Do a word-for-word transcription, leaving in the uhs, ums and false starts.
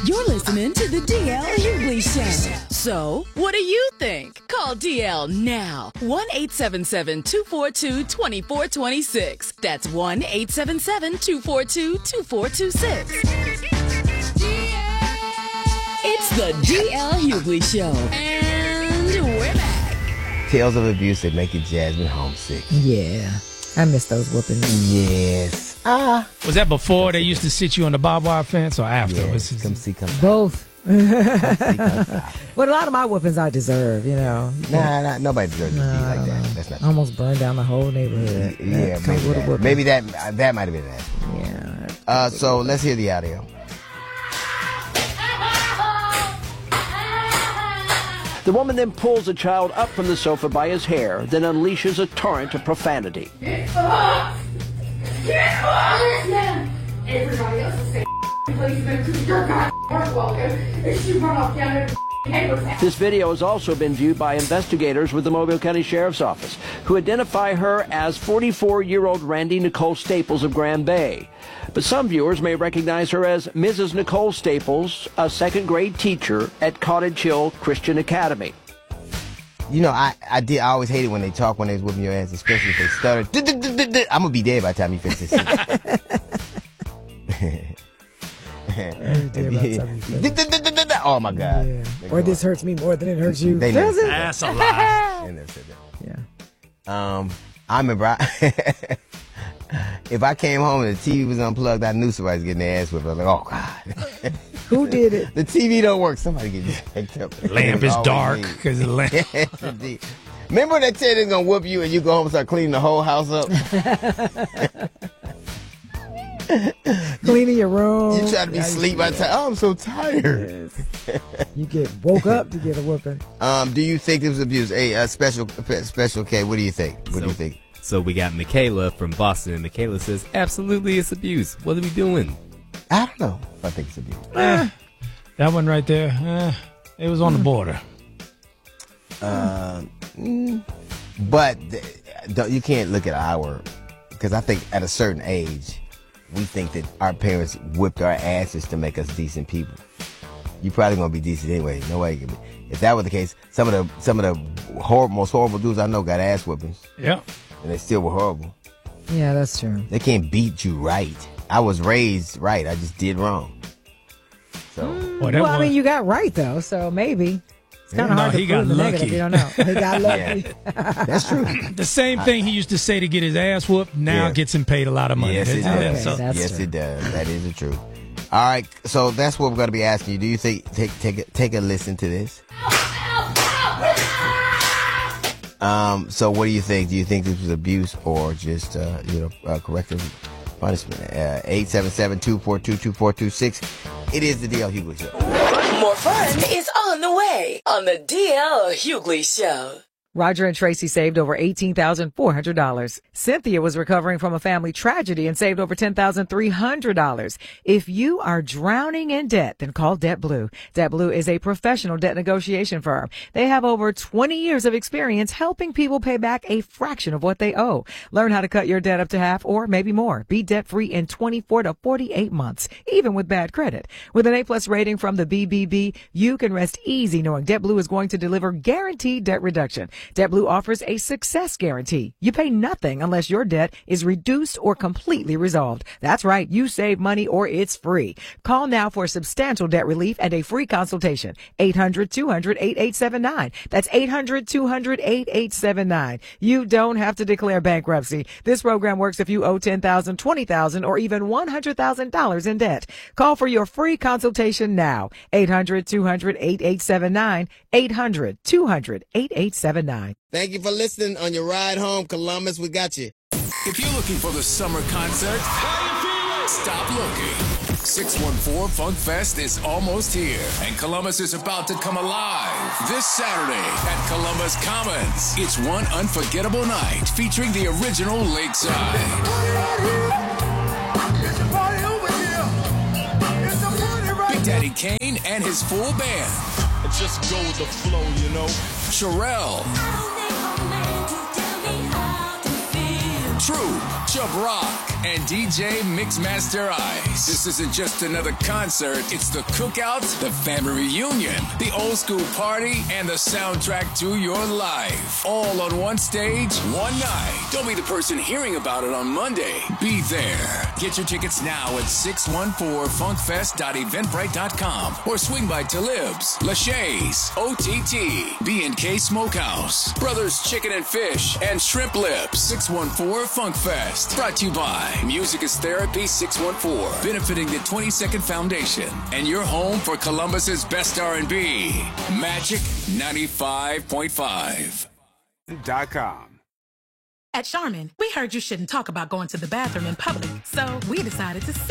You're listening to the D L Hughley Show. So, what do you think? Call D L now. one eight seven seven, two four two, two four two six. That's one eight seven seven, two four two, two four two six. It's the D L Hughley Show. And we're back. Tales of abuse that make you Jasmine homesick. Yeah. I miss those whoopings. Yes. Ah. Was that before they used to sit you on the barbed wire fence or after? Yeah, What's come see, come Both. come see, come see. But a lot of my whoopings I deserve, you know. Nah, nah, nobody deserves to No, be I like don't that. know. That's not I almost burned down the whole neighborhood. Yeah, That maybe comes with a that, whooping. maybe that, that might have been that. Yeah. Uh, so let's hear the audio. The woman then pulls the child up from the sofa by his hair, then unleashes a torrent of profanity. Get up! Get up! Everybody else is saying, please go to your goddamn work, Walker. And she run off down there to neighbor's house. This video has also been viewed by investigators with the Mobile County Sheriff's Office, who identify her as forty-four-year-old Randy Nicole Staples of Grand Bay. But some viewers may recognize her as Missus Nicole Staples, a second-grade teacher at Cottage Hill Christian Academy. You know, I, I did. I always hated when they talk when they was whooping your ass, especially if they stutter. I'm gonna be dead by the time you finish this. Oh my God! Yeah. Or this hurts me more than it hurts you. They Does it? That's a lie. They never said that. Yeah. Um, I remember I, if I came home and the T V was unplugged, I knew somebody was getting their ass whipped. I was like, oh God. Who did it? The T V don't work. Somebody get picked up. The lamp is dark because the lamp. Yes, indeed. Remember they tell you they're gonna whoop you and you go home and start cleaning the whole house up? Cleaning your room. You try to be Yeah, asleep by the time. Oh, I'm so tired. Yes. You get woke up to get a whooping. Um, do you think this was abuse? Hey, uh, special, special K. What do you think? What So- do you think? So we got Michaela from Boston, and Michaela says, absolutely, it's abuse. What are we doing? I don't know if I think it's abuse. Eh, that one right there, eh, it was on the border. Uh, mm, but th- don't- you can't look at our, because I think at a certain age, we think that our parents whipped our asses to make us decent people. You probably gonna be decent anyway. Nobody can be. If that was the case, some of the some of the hor- most horrible dudes I know got ass whippings. Yeah. And they still were horrible. Yeah, that's true. They can't beat you right. I was raised right. I just did wrong. So. Boy, that Well, I one- mean, you got right, though, so maybe. It's kind of No, hard to he prove got the negative. lucky. You don't know. He got lucky. Yeah, that's true. The same thing he used to say to get his ass whooped now Yeah. gets him paid a lot of money. Yes, it That's- does. so- that's yes, true. it does. That is the truth. All right, so that's what we're going to be asking you. Do you think take take a, take a listen to this? Um. So, what do you think? Do you think this was abuse or just uh, you know uh, corrective punishment? Uh, eight seven seven two four two two four two six. It is the D L Hughley Show. More fun is on the way on the D L Hughley Show. Roger and Tracy saved over eighteen thousand four hundred dollars. Cynthia was recovering from a family tragedy and saved over ten thousand three hundred dollars. If you are drowning in debt, then call Debt Blue. Debt Blue is a professional debt negotiation firm. They have over twenty years of experience helping people pay back a fraction of what they owe. Learn how to cut your debt up to half or maybe more. Be debt-free in twenty-four to forty-eight months, even with bad credit. With an A-plus rating from the B B B, you can rest easy knowing Debt Blue is going to deliver guaranteed debt reduction. Debt Blue offers a success guarantee. You pay nothing unless your debt is reduced or completely resolved. That's right. You save money or it's free. Call now for substantial debt relief and a free consultation. eight hundred two hundred eighty-eight seventy-nine. That's eight hundred two hundred eighty-eight seventy-nine. You don't have to declare bankruptcy. This program works if you owe ten thousand dollars, twenty thousand dollars, or even one hundred thousand dollars in debt. Call for your free consultation now. eight hundred two hundred eighty-eight seventy-nine. eight hundred two hundred eighty-eight seventy-nine. Thank you for listening on your ride home, Columbus. We got you. If you're looking for the summer concert, stop looking. six one four Funk Fest is almost here, and Columbus is about to come alive this Saturday at Columbus Commons. It's one unforgettable night featuring the original Lakeside. Big Daddy Kane and his full band. Just go with the flow, you know. Sherelle. True, Chubb Rock, and D J Mixmaster Ice. This isn't just another concert. It's the cookout, the family reunion, the old school party, and the soundtrack to your life. All on one stage, one night. Don't be the person hearing about it on Monday. Be there. Get your tickets now at six one four funk fest dot eventbrite dot com or swing by Talib's, Lachey's, O T T, B and K Smokehouse, Brothers Chicken and Fish, and Shrimp Lips. six one four Funk Fest. Brought to you by Music is Therapy six one four, benefiting the twenty-second Foundation, and your home for Columbus's best R and B. Magic ninety-five point five. Dot com. At Charmin, we heard you shouldn't talk about going to the bathroom in public, so we decided to sing